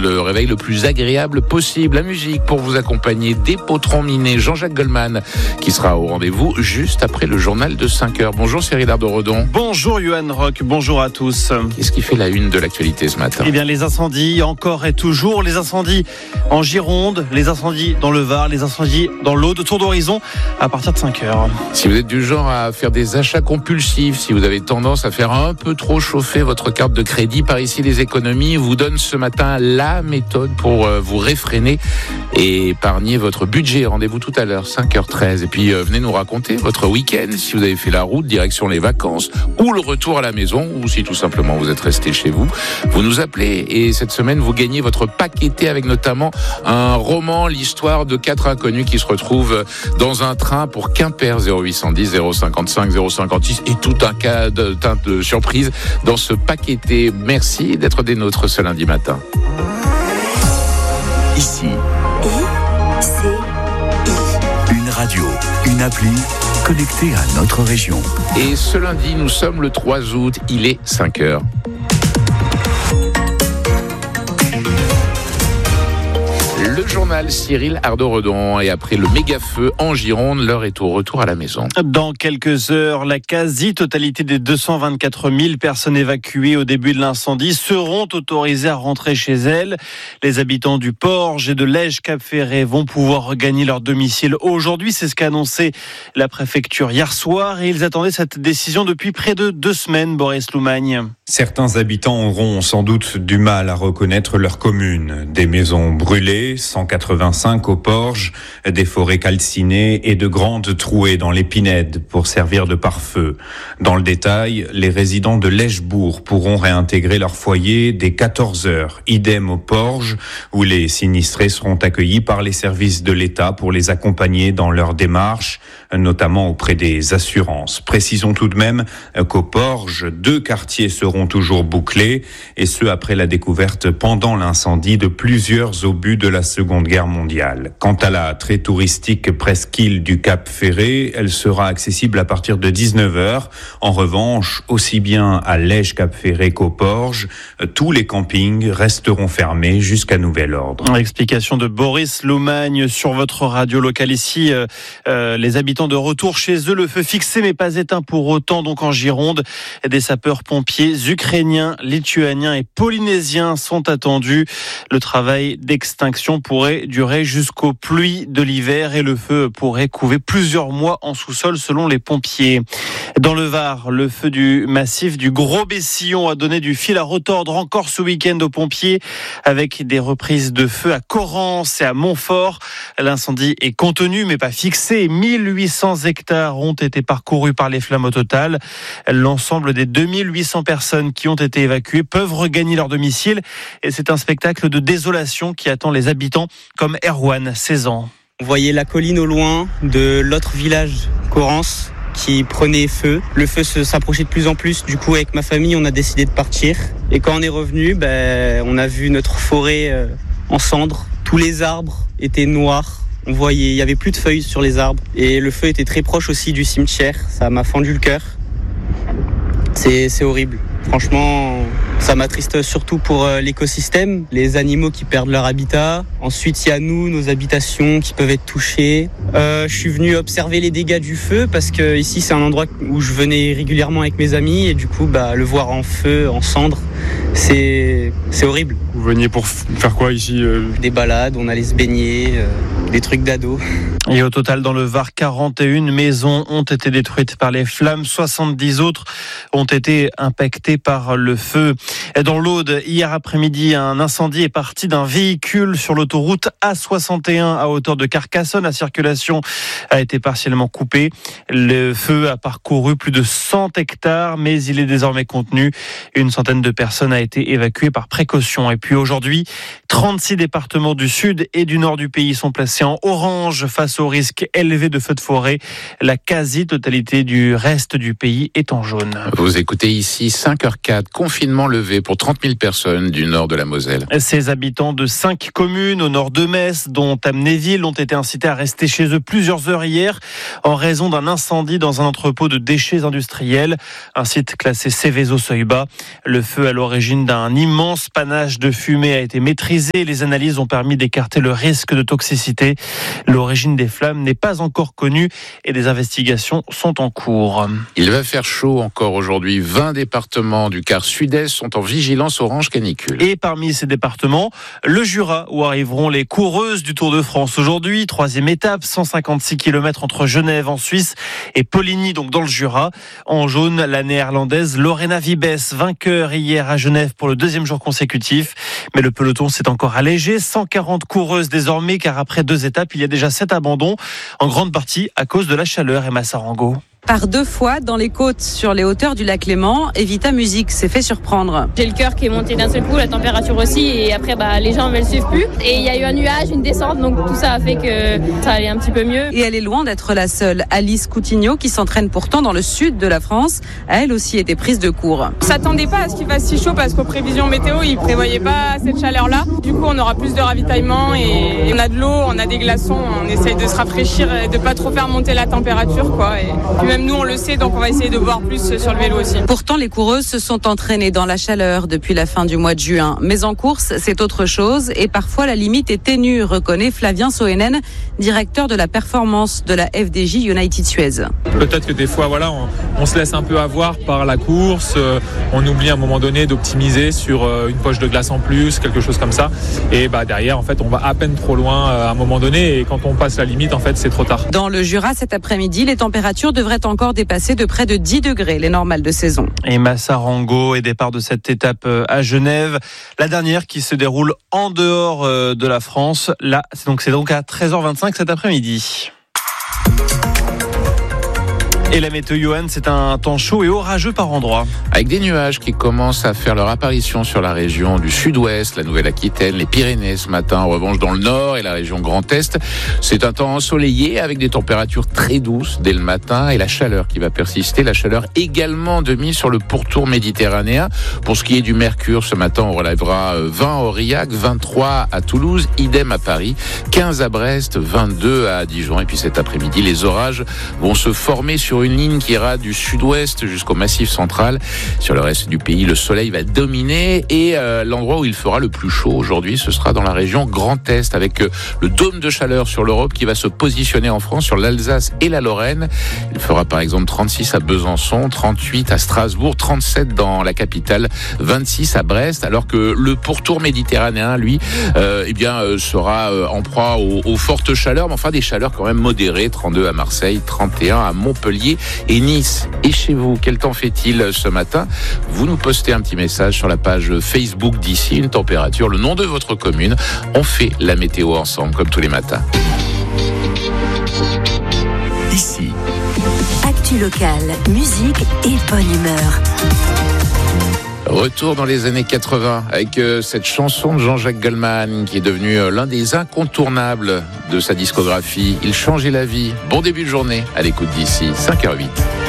le réveil le plus agréable possible. La musique pour vous accompagner des potrons minés. Jean-Jacques Goldman qui sera au rendez-vous juste après le journal de 5h. Bonjour Cyril Ardo-Redon. Bonjour Yoann Roch, bonjour à tous. Qu'est-ce qui fait la une de l'actualité ce matin ? Eh bien les incendies, encore et toujours, les incendies en Gironde, les incendies dans le Var, les incendies dans l'Aude, tour d'horizon à partir de 5h. Si vous êtes du genre à faire des achats compulsifs, si vous avez tendance à faire un peu trop chauffer votre carte de crédit, par ici les économies vous donnent ce matin la méthode pour vous réfréner et épargner votre budget. Rendez-vous tout à l'heure, 5h13. Et puis venez nous raconter votre week-end, si vous avez fait la route direction les vacances ou le retour à la maison, ou si tout simplement vous êtes resté chez vous. Vous nous appelez et cette semaine vous gagnez votre paqueté avec notamment un roman, l'histoire de 4 inconnus qui se retrouvent dans un train pour Quimper. 0810 055 056 et tout un tas de surprises dans ce paqueté. Merci d'être des nôtres ce lundi matin. Ici, une radio, une appli connectée à notre région. Et ce lundi, nous sommes le 3 août, il est 5h. Le journal Cyril Ardo-Redon. Et après le méga-feu en Gironde, l'heure est au retour à la maison. Dans quelques heures, la quasi-totalité des 224 000 personnes évacuées au début de l'incendie seront autorisées à rentrer chez elles. Les habitants du Porge et de Lège-Cap-Ferré vont pouvoir regagner leur domicile aujourd'hui. C'est ce qu'a annoncé la préfecture hier soir. Et ils attendaient cette décision depuis près de 2 semaines, Boris Loumagne. Certains habitants auront sans doute du mal à reconnaître leur commune. Des maisons brûlées, 185 au Porge, des forêts calcinées et de grandes trouées dans les pinèdes pour servir de pare-feu. Dans le détail, les résidents de Lèchebourg pourront réintégrer leur foyer dès 14h. Idem au Porge, où les sinistrés seront accueillis par les services de l'État pour les accompagner dans leur démarche, notamment auprès des assurances. Précisons tout de même qu'au Porge, 2 quartiers seront toujours bouclés, et ce après la découverte pendant l'incendie de plusieurs obus de la Seconde Guerre mondiale. Quant à la très touristique presqu'île du Cap Ferré, elle sera accessible à partir de 19h. En revanche, aussi bien à Lège-Cap Ferré qu'au Porge, tous les campings resteront fermés jusqu'à nouvel ordre. Explication de Boris Loumagne sur votre radio locale ici. Les habitants de retour chez eux, le feu fixé mais pas éteint pour autant. Donc en Gironde, des sapeurs-pompiers ukrainiens, lituaniens et polynésiens sont attendus. Le travail d'extinction pourrait durer jusqu'aux pluies de l'hiver et le feu pourrait couver plusieurs mois en sous-sol selon les pompiers. Dans le Var, le feu du massif du Gros Bessillon a donné du fil à retordre encore ce week-end aux pompiers avec des reprises de feu à Corrence et à Montfort. L'incendie est contenu mais pas fixé. 1800 hectares ont été parcourus par les flammes au total. L'ensemble des 2800 personnes qui ont été évacuées peuvent regagner leur domicile et c'est un spectacle de désolation qui attend les habitants comme Erwan, 16 ans. On voyait la colline au loin de l'autre village, Corrence, qui prenait feu. Le feu s'approchait de plus en plus. Du coup, avec ma famille, on a décidé de partir. Et quand on est revenu, on a vu notre forêt en cendres. Tous les arbres étaient noirs. On voyait, il y avait plus de feuilles sur les arbres. Et le feu était très proche aussi du cimetière. Ça m'a fendu le cœur. C'est horrible. Franchement, ça m'attriste surtout pour l'écosystème, les animaux qui perdent leur habitat. Ensuite, il y a nous, nos habitations qui peuvent être touchées. Je suis venu observer les dégâts du feu parce que ici, c'est un endroit où je venais régulièrement avec mes amis et du coup, le voir en feu, en cendres, c'est horrible. Vous veniez pour faire quoi ici ? Des balades, on allait se baigner, des trucs d'ados. Et au total, dans le Var, 41 maisons ont été détruites par les flammes. 70 autres ont été impactées par le feu. Et dans l'Aude, hier après-midi, un incendie est parti d'un véhicule sur l'autoroute A61 à hauteur de Carcassonne. La circulation a été partiellement coupée. Le feu a parcouru plus de 100 hectares, mais il est désormais contenu. Une centaine de personnes a été évacuée par précaution. Et puis aujourd'hui, 36 départements du sud et du nord du pays sont placés en orange face au risque élevé de feux de forêt. La quasi-totalité du reste du pays est en jaune. Vous écoutez ici 5h04, confinement levé pour 30 000 personnes du nord de la Moselle. Ces habitants de 5 communes au nord de Metz, dont Amnéville, ont été incités à rester chez eux plusieurs heures hier en raison d'un incendie dans un entrepôt de déchets industriels, un site classé Céveso-Seuil-Bas. Le feu a l'origine d'un immense panache de fumée a été maîtrisée. Les analyses ont permis d'écarter le risque de toxicité. L'origine des flammes n'est pas encore connue et des investigations sont en cours. Il va faire chaud encore aujourd'hui. 20 départements du quart sud-est sont en vigilance orange canicule. Et parmi ces départements, le Jura, où arriveront les coureuses du Tour de France aujourd'hui. 3e étape, 156 km entre Genève en Suisse et Poligny, donc dans le Jura. En jaune, la néerlandaise Lorena Wiebes, vainqueur hier à Genève pour le 2e jour consécutif. Mais le peloton s'est encore allégé. 140 coureuses désormais, car après 2 étapes, il y a déjà 7 abandons, en grande partie à cause de la chaleur. Emma Sarango. Par 2 fois dans les côtes sur les hauteurs du lac Léman, Evita Music s'est fait surprendre. J'ai le cœur qui est monté d'un seul coup, la température aussi, et après les jambes elles suivent plus. Et il y a eu un nuage, une descente, donc tout ça a fait que ça allait un petit peu mieux. Et elle est loin d'être la seule. Alice Coutinho, qui s'entraîne pourtant dans le sud de la France, a elle aussi été prise de court. On s'attendait pas à ce qu'il fasse si chaud parce qu'aux prévisions météo, ils prévoyaient pas cette chaleur-là. Du coup, on aura plus de ravitaillement et on a de l'eau, on a des glaçons, on essaye de se rafraîchir et de pas trop faire monter la température, quoi. Et puis même nous, on le sait, donc on va essayer de boire plus sur le vélo aussi. Pourtant, les coureuses se sont entraînées dans la chaleur depuis la fin du mois de juin. Mais en course, c'est autre chose et parfois la limite est ténue, reconnaît Flavien Soenen, directeur de la performance de la FDJ United Suez. Peut-être que des fois, on se laisse un peu avoir par la course, on oublie à un moment donné d'optimiser sur une poche de glace en plus, quelque chose comme ça. Et derrière, en fait, on va à peine trop loin à un moment donné et quand on passe la limite, en fait, c'est trop tard. Dans le Jura, cet après-midi, les températures devraient encore dépasser de près de 10 degrés les normales de saison. Et Massarango et départ de cette étape à Genève, la dernière qui se déroule en dehors de la France. Là, c'est donc à 13h25 cet après-midi. Et la météo, Johan, c'est un temps chaud et orageux par endroits. Avec des nuages qui commencent à faire leur apparition sur la région du sud-ouest, la Nouvelle-Aquitaine, les Pyrénées ce matin. En revanche, dans le nord et la région Grand Est, c'est un temps ensoleillé avec des températures très douces dès le matin et la chaleur qui va persister. La chaleur également de mise sur le pourtour méditerranéen. Pour ce qui est du mercure, ce matin, on relèvera 20 à Aurillac, 23 à Toulouse, idem à Paris, 15 à Brest, 22 à Dijon. Et puis cet après-midi, les orages vont se former sur une ligne qui ira du sud-ouest jusqu'au Massif central. Sur le reste du pays, le soleil va dominer et l'endroit où il fera le plus chaud aujourd'hui, ce sera dans la région Grand Est avec le dôme de chaleur sur l'Europe qui va se positionner en France sur l'Alsace et la Lorraine. Il fera par exemple 36 à Besançon, 38 à Strasbourg, 37 dans la capitale, 26 à Brest, alors que le pourtour méditerranéen, lui, sera en proie aux fortes chaleurs, mais enfin des chaleurs quand même modérées, 32 à Marseille, 31 à Montpellier et Nice. Et chez vous, quel temps fait-il ce matin? Vous nous postez un petit message sur la page Facebook d'ici, une température, le nom de votre commune. On fait la météo ensemble, comme tous les matins. Ici. Actu locale, musique et bonne humeur. Retour dans les années 80 avec cette chanson de Jean-Jacques Goldman qui est devenu l'un des incontournables de sa discographie. Il changeait la vie. Bon début de journée à l'écoute d'ici, 5h08.